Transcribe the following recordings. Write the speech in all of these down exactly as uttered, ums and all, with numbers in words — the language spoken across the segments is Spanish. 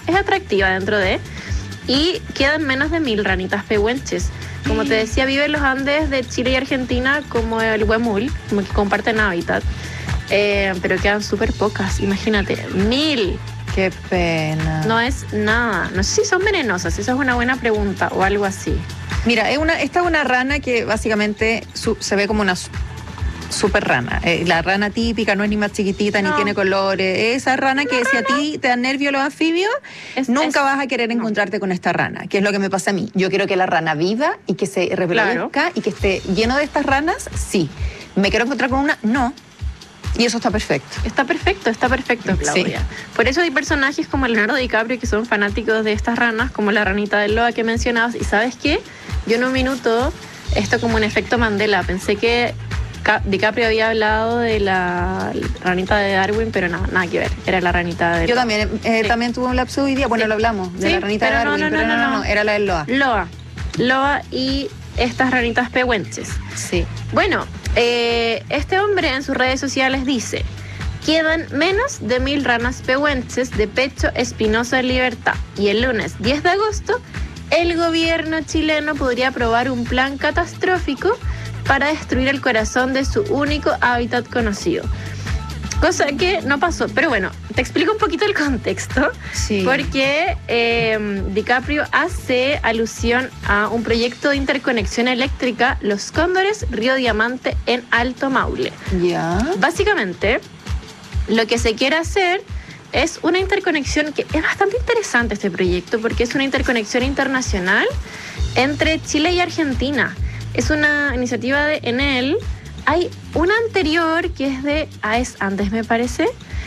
es atractiva dentro de, y quedan menos de mil ranitas pehuenches. Como te decía, vive en los Andes de Chile y Argentina, como el huemul, como que comparten hábitat, eh, pero quedan súper pocas, imagínate, mil. Qué pena. No es nada. No sé si son venenosas, esa es una buena pregunta o algo así. Mira, es una, esta es una rana que básicamente su, se ve como una su, super rana. Eh, la rana típica no es ni más chiquitita, no. ni tiene colores. Esa rana que si a ti te dan nervio los anfibios, es, nunca es, vas a querer encontrarte no. con esta rana, que es lo que me pasa a mí. Yo quiero que la rana viva y que se reproduzca claro. y que esté lleno de estas ranas, sí. ¿Me quiero encontrar con una? No. Y eso está perfecto. Está perfecto, está perfecto, Claudia. Sí. Por eso hay personajes como Leonardo DiCaprio que son fanáticos de estas ranas, como la ranita de Loa que mencionabas. Y ¿sabes qué? Yo en un minuto, esto como un efecto Mandela, pensé que DiCaprio había hablado de la ranita de Darwin, pero nada, nada que ver. Era la ranita de Yo Loa. también, eh, sí. también tuve un lapso hoy día. Bueno, sí. lo hablamos, de sí, la ranita de Darwin, no, no, pero no, no, no, no, era la de Loa. Loa. Loa y estas ranitas pehuenches. Sí. Bueno, eh, este hombre en sus redes sociales dice: quedan menos de mil ranas pehuenches de pecho espinoso en libertad. Y el lunes diez de agosto, el gobierno chileno podría aprobar un plan catastrófico para destruir el corazón de su único hábitat conocido. Cosa que no pasó. Pero bueno, te explico un poquito el contexto. Sí. Porque eh, DiCaprio hace alusión a un proyecto de interconexión eléctrica, Los Cóndores, Río Diamante, en Alto Maule. Ya. Básicamente, lo que se quiere hacer es una interconexión que es bastante interesante este proyecto, porque es una interconexión internacional entre Chile y Argentina. Es una iniciativa de Enel. Hay una anterior que es de AES Andes, me parece,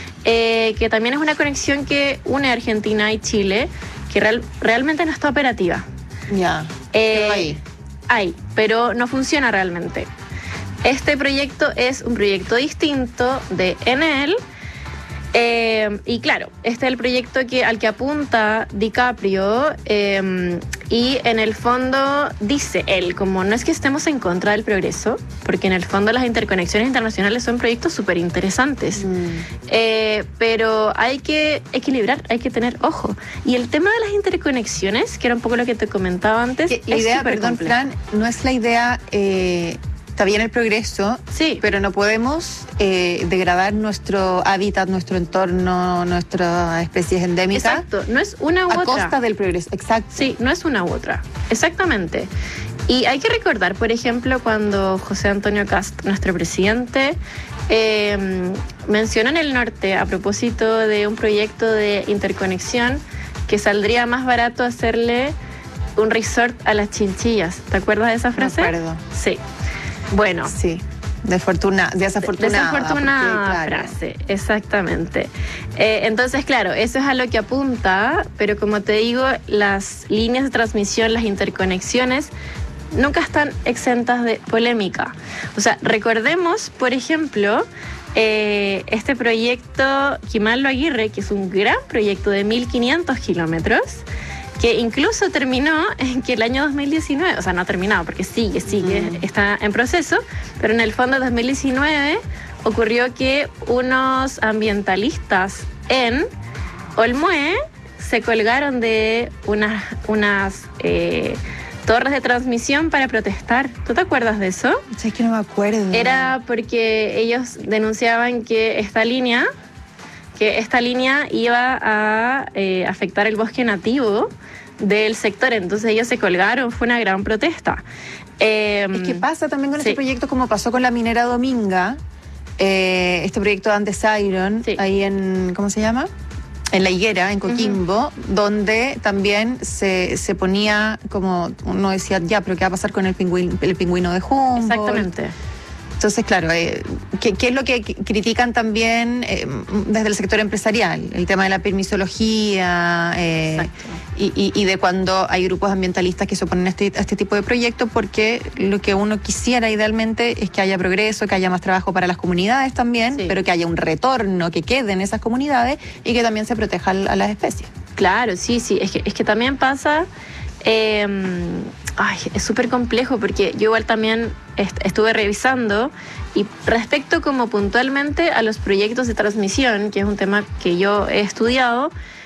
eh, que también es una conexión que une Argentina y Chile, que real, realmente no está operativa. Ya, eh, ahí. Hay, pero no funciona realmente. Este proyecto es un proyecto distinto de Enel. Eh, y claro, este es el proyecto que, al que apunta DiCaprio, eh, y en el fondo dice él, como no es que estemos en contra del progreso, porque en el fondo las interconexiones internacionales son proyectos súper interesantes, mm. eh, pero hay que equilibrar, hay que tener ojo. Y el tema de las interconexiones, que era un poco lo que te comentaba antes, que la es idea, súper perdón, complejo. Fran, no es la idea... Eh... Está bien el progreso, sí. pero no podemos eh, degradar nuestro hábitat, nuestro entorno, nuestras especies endémicas. Exacto, no es una u a otra. A costa del progreso, exacto. Sí, no es una u otra, exactamente. Y hay que recordar, por ejemplo, cuando José Antonio Kast, nuestro presidente, eh, mencionó en el norte, a propósito de un proyecto de interconexión, que saldría más barato hacerle un resort a las chinchillas. ¿Te acuerdas de esa frase? Me acuerdo. Sí. Bueno. Sí, desafortuna, desafortunada. Desafortunada porque, claro. frase, exactamente. Eh, entonces, claro, eso es a lo que apunta, pero como te digo, las líneas de transmisión, las interconexiones, nunca están exentas de polémica. O sea, recordemos, por ejemplo, eh, este proyecto Quimanlo Aguirre, que es un gran proyecto de mil quinientos kilómetros, que incluso terminó en que el año dos mil diecinueve, o sea, no ha terminado porque sigue, sigue, mm. está en proceso, pero en el fondo de dos mil diecinueve ocurrió que unos ambientalistas en Olmué se colgaron de unas, unas eh, torres de transmisión para protestar. ¿Tú te acuerdas de eso? Es que no me acuerdo. Era porque ellos denunciaban que esta línea, que esta línea iba a eh, afectar el bosque nativo del sector, entonces ellos se colgaron, fue una gran protesta. Eh, es que pasa también con sí. este proyecto como pasó con la minera Dominga, eh, este proyecto de Andes Iron, sí. ahí en, ¿cómo se llama? En La Higuera, en Coquimbo, uh-huh. donde también se, se ponía como, uno decía, ya, pero ¿qué va a pasar con el pingüino, el pingüino de Humboldt? Exactamente. Entonces, claro, eh, ¿qué, ¿qué es lo que critican también eh, desde el sector empresarial? El tema de la permisología eh, y, y, y de cuando hay grupos ambientalistas que se oponen a este, a este tipo de proyectos, porque lo que uno quisiera idealmente es que haya progreso, que haya más trabajo para las comunidades también, sí. pero que haya un retorno, que quede en esas comunidades y que también se proteja a las especies. Claro, sí, sí, es que, es que también pasa... Eh, ay, es súper complejo porque yo igual también est- estuve revisando y respecto como puntualmente a los proyectos de transmisión, que es un tema que yo he estudiado,